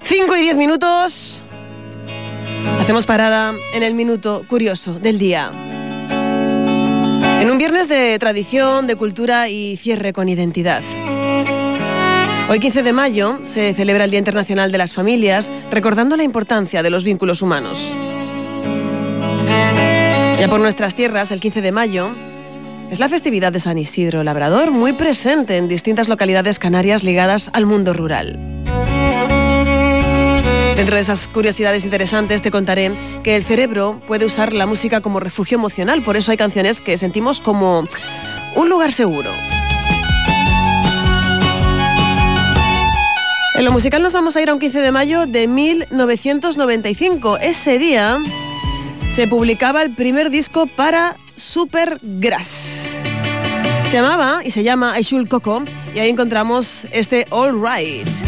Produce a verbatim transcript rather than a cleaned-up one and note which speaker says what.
Speaker 1: cinco y diez minutos. Hacemos parada en el minuto curioso del día. En un viernes de tradición, de cultura y cierre con identidad. Hoy, quince de mayo, se celebra el Día Internacional de las Familias, recordando la importancia de los vínculos humanos. Ya por nuestras tierras, el quince de mayo es la festividad de San Isidro Labrador, muy presente en distintas localidades canarias ligadas al mundo rural. Dentro de esas curiosidades interesantes te contaré que el cerebro puede usar la música como refugio emocional, por eso hay canciones que sentimos como un lugar seguro. En lo musical nos vamos a ir a un quince de mayo de mil novecientos noventa y cinco. Ese día se publicaba el primer disco para Supergrass. Se llamaba y se llama I Should Coco y ahí encontramos este All Right.